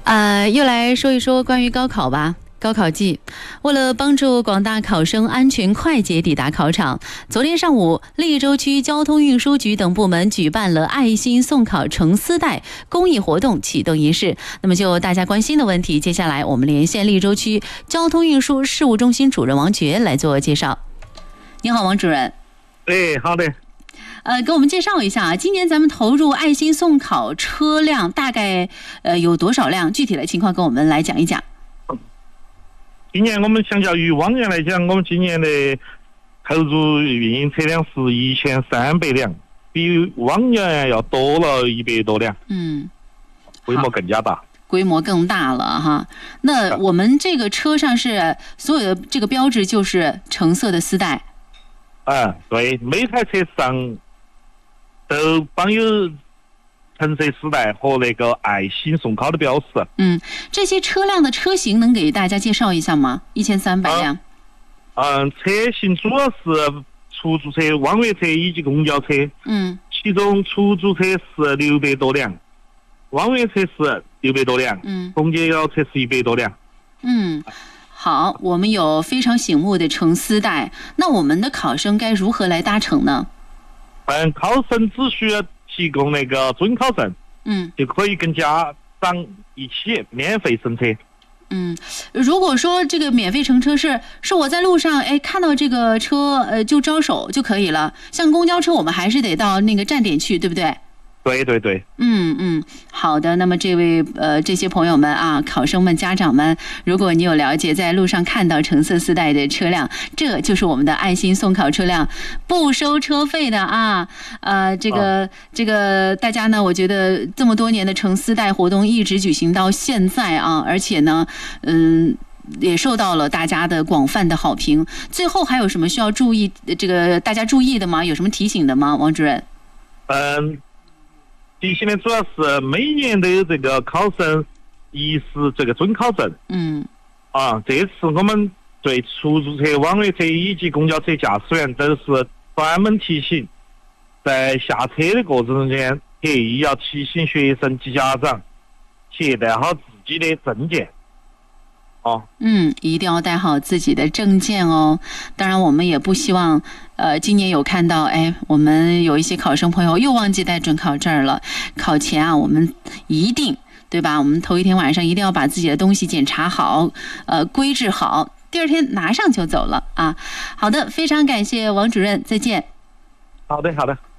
又来说一说关于高考吧。高考季，为了帮助广大考生安全快捷抵达考场，昨天上午，利州区交通运输局等部门举办了爱心送考橙丝带公益活动启动仪式。那么就大家关心的问题，接下来我们连线利州区交通运输事务中心主任王珏来做介绍。你好，王主任。 好的。 给我们介绍一下啊，今年咱们投入爱心送考车辆大概有多少辆？具体的情况跟我们来讲一讲。 今年我们相较于往年来讲，我们今年的投入运营车辆是1300辆，比往年要多了100多辆。规模更加大。 规模更大了哈。那我们这个车上是所有的这个标志就是橙色的丝带。 对，每台车上都绑有橙色丝带和那个爱心送考的标识。 这些车辆的车型能给大家介绍一下吗？1300辆。 车型主要是出租车、网约车以及公交车。其中出租车是600多辆，网约车是600多辆，公交车是100多辆。 好，我们有非常醒目的橙丝带，那我们的考生该如何来搭乘呢？ 考生只需要提供那个准考证，就可以跟家长一起免费乘车。 如果说这个免费乘车是我在路上看到这个车就招手就可以了，像公交车我们还是得到那个站点去，对不对？ 对。 好的。那么这些朋友们啊，考生们、家长们，如果你有了解，在路上看到橙色丝带的车辆，这就是我们的爱心送考车辆，不收车费的啊。这个大家呢，我觉得这么多年的橙丝带活动一直举行到现在啊，而且呢，也受到了大家的广泛的好评。最后还有什么需要注意大家注意的吗？有什么提醒的吗，王主任？ 提醒的主要是每年都有这个考生遗失这个准考证。这次我们对出租车、网约车以及公交车驾驶员都是专门提醒，在下车的过程中间，特意要提醒学生及家长携带好自己的证件。 一定要带好自己的证件哦。当然我们也不希望今年有看到我们有一些考生朋友又忘记带准考证了。考前啊，我们一定对吧，我们头一天晚上一定要把自己的东西检查好，规制好，第二天拿上就走了啊。好的，非常感谢王主任，再见。 好的。